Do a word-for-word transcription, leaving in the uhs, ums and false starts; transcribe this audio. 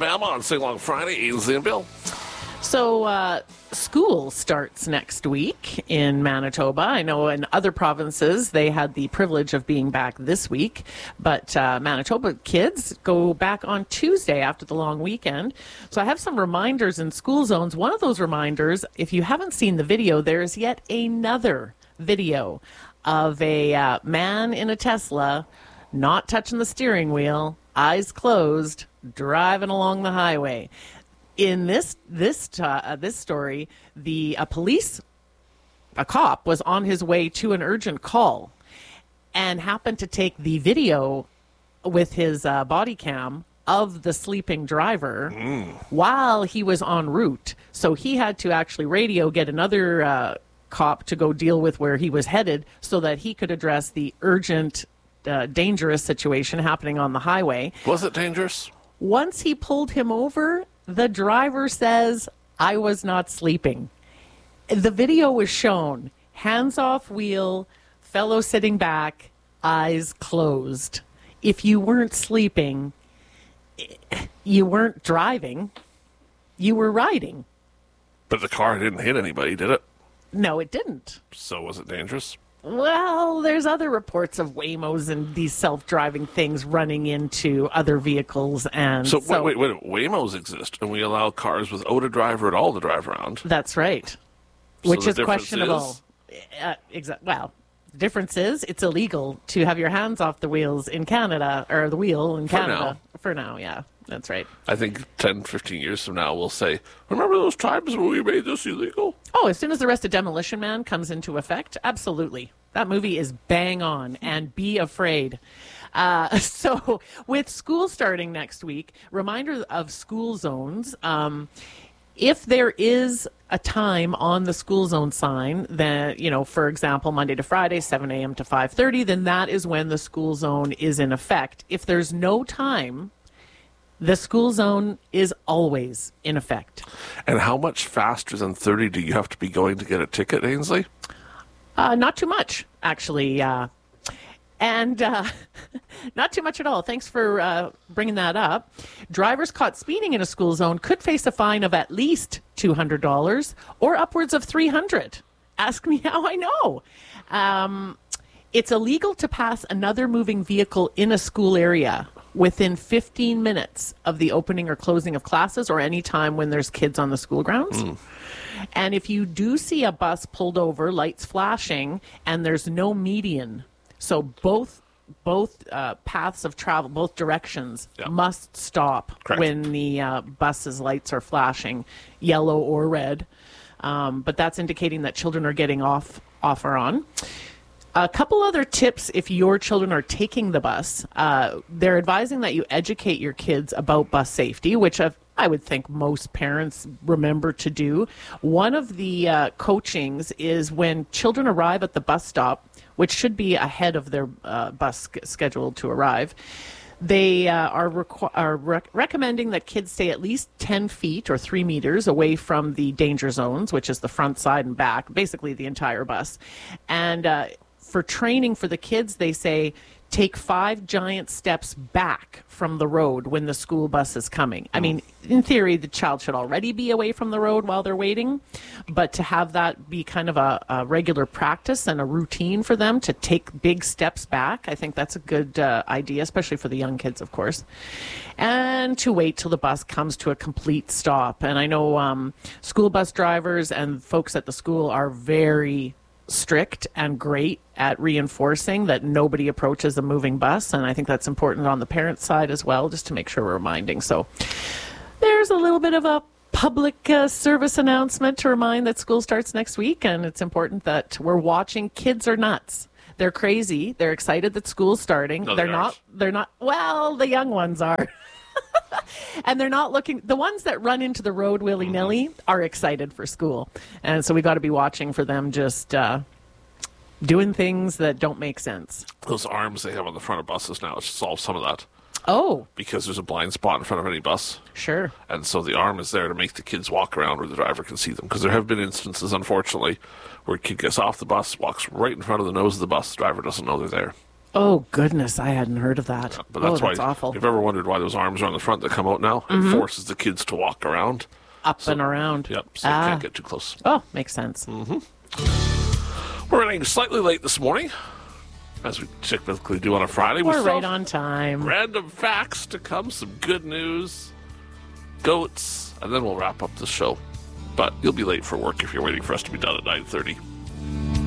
Alabama on Sing Along Friday. Ainsley and Bill. So, uh, school starts next week in Manitoba. I know in other provinces they had the privilege of being back this week, but uh, Manitoba kids go back on Tuesday after the long weekend. So I have some reminders in school zones. One of those reminders, if you haven't seen the video, there's yet another video of a uh, man in a Tesla not touching the steering wheel, eyes closed, driving along the highway. In this this uh, this story, the a police a cop was on his way to an urgent call and happened to take the video with his uh, body cam of the sleeping driver mm. while he was en route. So he had to actually radio get another uh, cop to go deal with where he was headed so that he could address the urgent, uh, dangerous situation happening on the highway. Was it dangerous? Once he pulled him over, the driver says, "I was not sleeping." The video was shown. Hands off wheel, fellow sitting back, eyes closed. If you weren't sleeping, you weren't driving. You were riding. But the car didn't hit anybody, did it? No, it didn't. So was it dangerous? Well, there's other reports of Waymos and these self-driving things running into other vehicles. And so, so wait, wait, wait, Waymos exist, and we allow cars without a driver at all to drive around. That's right. So Which is questionable. Is? Uh, exa- well, the difference is it's illegal to have your hands off the wheels in Canada, or the wheel in For Canada. now. For now, yeah. That's right. I think ten, fifteen years from now, we'll say, remember those times when we made this illegal? Oh, as soon as the rest of Demolition Man comes into effect, absolutely. That movie is bang on, and be afraid. Uh, so with school starting next week, reminder of school zones. Um, if there is a time on the school zone sign that, you know, for example, Monday to Friday, seven a.m. to five thirty, then that is when the school zone is in effect. If there's no time, the school zone is always in effect. And how much faster than thirty do you have to be going to get a ticket, Ainsley? Uh, not too much, actually. Uh, and uh, not too much at all. Thanks for uh, bringing that up. Drivers caught speeding in a school zone could face a fine of at least two hundred dollars or upwards of three hundred dollars. Ask me how I know. Um, it's illegal to pass another moving vehicle in a school area within fifteen minutes of the opening or closing of classes or any time when there's kids on the school grounds. Mm. And if you do see a bus pulled over, lights flashing, and there's no median, so both both uh, paths of travel, both directions, yeah. must stop Correct. when the uh, bus's lights are flashing, yellow or red. Um, but that's indicating that children are getting off, off or on. A couple other tips if your children are taking the bus. Uh, they're advising that you educate your kids about bus safety, which I've, I would think most parents remember to do. One of the uh, coachings is when children arrive at the bus stop, which should be ahead of their uh, bus scheduled to arrive, they uh, are, requ- are rec- recommending that kids stay at least ten feet or three meters away from the danger zones, which is the front, side, and back, basically the entire bus. And uh, for training for the kids, they say, take five giant steps back from the road when the school bus is coming. I mean, in theory, the child should already be away from the road while they're waiting, but to have that be kind of a, a regular practice and a routine for them to take big steps back, I think that's a good uh, idea, especially for the young kids, of course. And to wait till the bus comes to a complete stop. And I know um, school bus drivers and folks at the school are very strict and great at reinforcing that nobody approaches a moving bus, and I think that's important on the parent side as well, just to make sure we're reminding. So there's a little bit of a public uh, service announcement to remind that school starts next week, and it's important that we're watching. Kids are nuts. They're crazy. They're excited that school's starting. No, they're they not aren't. they're not well, the young ones are. And they're not looking, the ones that run into the road willy-nilly mm-hmm. are excited for school. And so we got to be watching for them just uh, doing things that don't make sense. Those arms they have on the front of buses now, it solves some of that. Oh. Because there's a blind spot in front of any bus. Sure. And so the arm is there to make the kids walk around where the driver can see them. Because there have been instances, unfortunately, where a kid gets off the bus, walks right in front of the nose of the bus, the driver doesn't know they're there. Oh, goodness. I hadn't heard of that. But that's oh, why, that's awful. if you've ever wondered why those arms are on the front that come out now, Mm-hmm. it forces the kids to walk around. Up and around. Yep, so ah. you can't get too close. Oh, makes sense. Mm-hmm. We're running slightly late this morning, as we typically do on a Friday. We're we right on time. Random facts to come, some good news, goats, and then we'll wrap up the show. But you'll be late for work if you're waiting for us to be done at nine thirty.